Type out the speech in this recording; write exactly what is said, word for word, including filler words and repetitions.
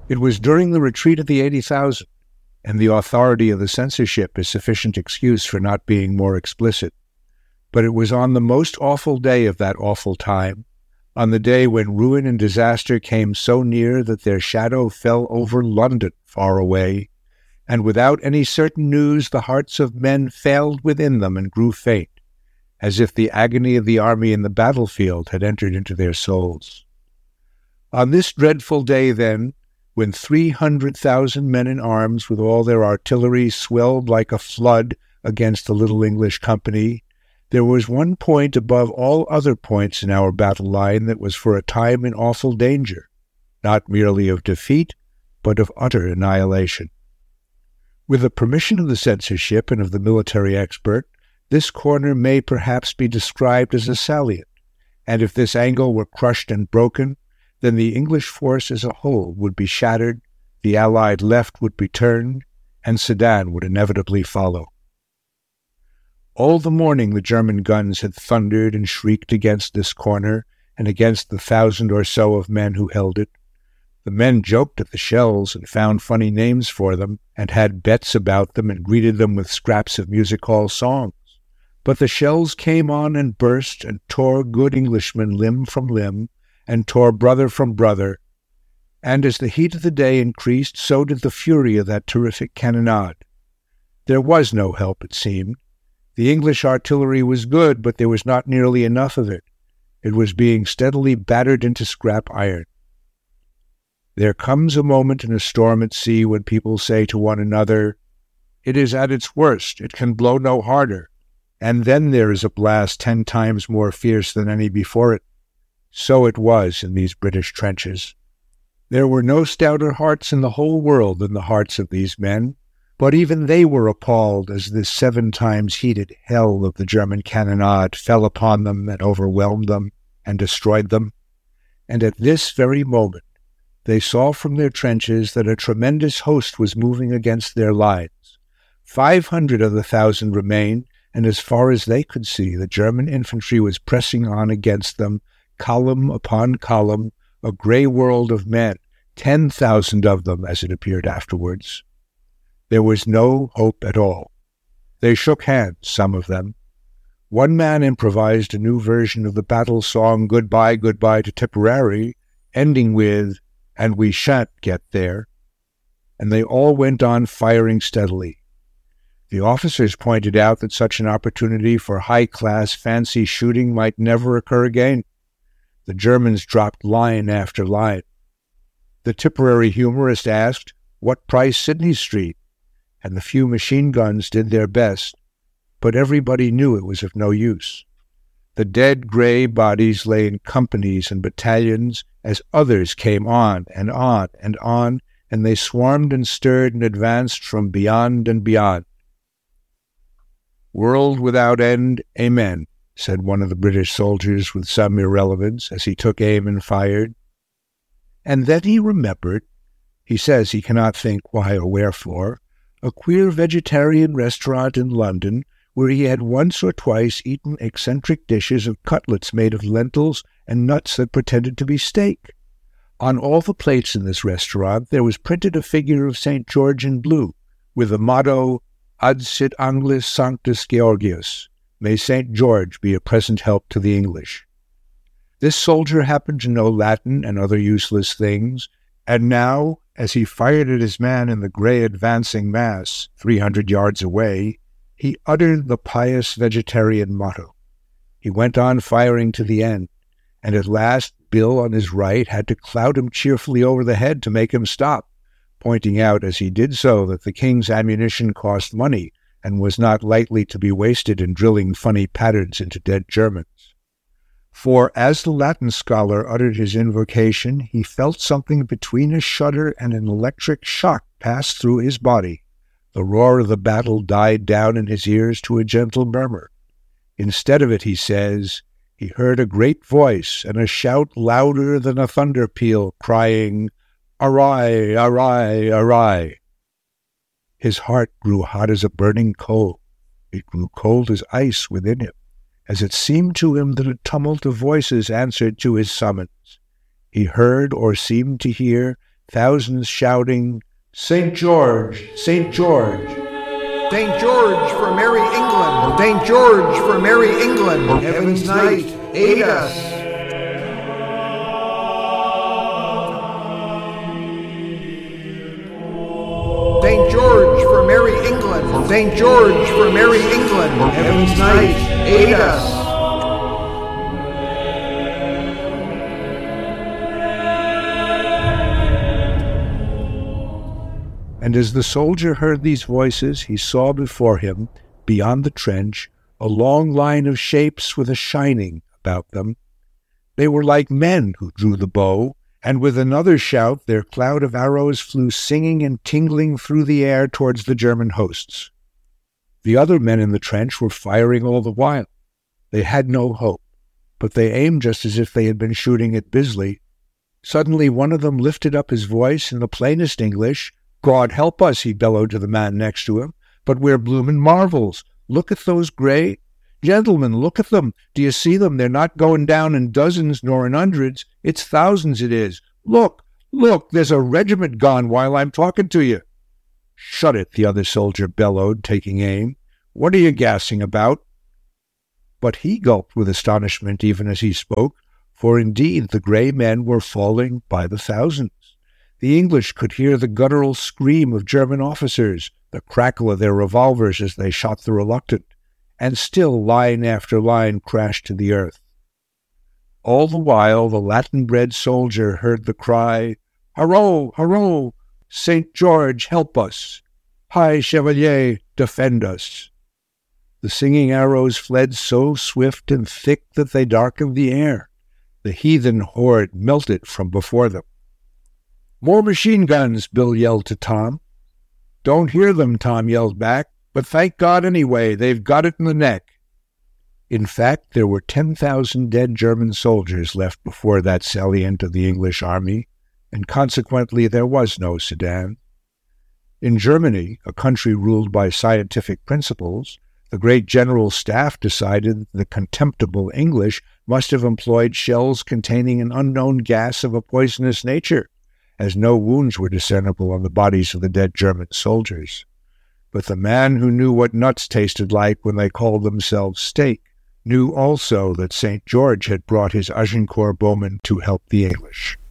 It was during the retreat of the eighty thousand, and the authority of the censorship is sufficient excuse for not being more explicit. But it was on the most awful day of that awful time, on the day when ruin and disaster came so near that their shadow fell over London far away, and without any certain news the hearts of men failed within them and grew faint, as if the agony of the army in the battlefield had entered into their souls. On this dreadful day, then, when three hundred thousand men in arms with all their artillery swelled like a flood against the little English company, there was one point above all other points in our battle line that was for a time in awful danger, not merely of defeat, but of utter annihilation. With the permission of the censorship and of the military expert, this corner may perhaps be described as a salient, and if this angle were crushed and broken, then the English force as a whole would be shattered, the Allied left would be turned, and Sedan would inevitably follow. All the morning the German guns had thundered and shrieked against this corner and against the thousand or so of men who held it. The men joked at the shells and found funny names for them, and had bets about them and greeted them with scraps of music-hall songs. But the shells came on and burst and tore good Englishmen limb from limb, and tore brother from brother, and as the heat of the day increased, so did the fury of that terrific cannonade. There was no help, it seemed. The English artillery was good, but there was not nearly enough of it. It was being steadily battered into scrap iron. There comes a moment in a storm at sea when people say to one another, "It is at its worst, it can blow no harder," and then there is a blast ten times more fierce than any before it. So it was in these British trenches. There were no stouter hearts in the whole world than the hearts of these men, but even they were appalled as this seven times heated hell of the German cannonade fell upon them and overwhelmed them and destroyed them. And at this very moment they saw from their trenches that a tremendous host was moving against their lines. Five hundred of the thousand remained, and as far as they could see, the German infantry was pressing on against them, column upon column, a grey world of men, ten thousand of them, as it appeared afterwards. There was no hope at all. They shook hands, some of them. One man improvised a new version of the battle song Goodbye, Goodbye to Tipperary, ending with, "And we shan't get there," and they all went on firing steadily. The officers pointed out that such an opportunity for high-class fancy shooting might never occur again. The Germans dropped line after line. The Tipperary humorist asked, "What price Sydney Street?" and the few machine guns did their best, but everybody knew it was of no use. The dead grey bodies lay in companies and battalions as others came on and on and on, and they swarmed and stirred and advanced from beyond and beyond. "World without end, amen," said one of the British soldiers with some irrelevance as he took aim and fired. And then he remembered, he says he cannot think why or wherefore, a queer vegetarian restaurant in London where he had once or twice eaten eccentric dishes of cutlets made of lentils and nuts that pretended to be steak. On all the plates in this restaurant there was printed a figure of Saint George in blue, with the motto, Ad sit Anglis Sanctus Georgius, may Saint George be a present help to the English. This soldier happened to know Latin and other useless things, and now, as he fired at his man in the grey advancing mass, three hundred yards away, he uttered the pious vegetarian motto. He went on firing to the end, and at last Bill on his right had to clout him cheerfully over the head to make him stop, pointing out as he did so that the king's ammunition cost money and was not lightly to be wasted in drilling funny patterns into dead Germans. For as the Latin scholar uttered his invocation, he felt something between a shudder and an electric shock pass through his body. The roar of the battle died down in his ears to a gentle murmur. Instead of it, he says, he heard a great voice and a shout louder than a thunder peal, crying, "Arai, arai, arai!" His heart grew hot as a burning coal. It grew cold as ice within him, as it seemed to him that a tumult of voices answered to his summons. He heard, or seemed to hear, thousands shouting, "Saint George! Saint George!" Saint George for Merry England! Saint George for Merry England! Heaven's Knight, aid us! Saint George for Merry England! Saint George for Merry England! Heaven's Knight, aid us! And as the soldier heard these voices, he saw before him, beyond the trench, a long line of shapes with a shining about them. They were like men who drew the bow, and with another shout their cloud of arrows flew singing and tingling through the air towards the German hosts. The other men in the trench were firing all the while. They had no hope, but they aimed just as if they had been shooting at Bisley. Suddenly one of them lifted up his voice in the plainest English. "God help us," he bellowed to the man next to him, "but we're bloomin' marvels. Look at those grey... Gentlemen, look at them. Do you see them? They're not going down in dozens nor in hundreds. It's thousands it is. Look, look, there's a regiment gone while I'm talking to you." "Shut it," the other soldier bellowed, taking aim. "What are you gassing about?" But he gulped with astonishment even as he spoke, for indeed the grey men were falling by the thousands. The English could hear the guttural scream of German officers, the crackle of their revolvers as they shot the reluctant, and still line after line crashed to the earth. All the while the Latin-bred soldier heard the cry, "Hurrah! Hurrah! Saint George, help us! High Chevalier, defend us!" The singing arrows fled so swift and thick that they darkened the air. The heathen horde melted from before them. "More machine guns," Bill yelled to Tom. "Don't hear them," Tom yelled back, "but thank God anyway, they've got it in the neck." In fact, there were ten thousand dead German soldiers left before that salient of the English army, and consequently there was no Sedan. In Germany, a country ruled by scientific principles, the great General Staff decided that the contemptible English must have employed shells containing an unknown gas of a poisonous nature, as no wounds were discernible on the bodies of the dead German soldiers. But the man who knew what nuts tasted like when they called themselves steak knew also that Saint George had brought his Agincourt bowmen to help the English.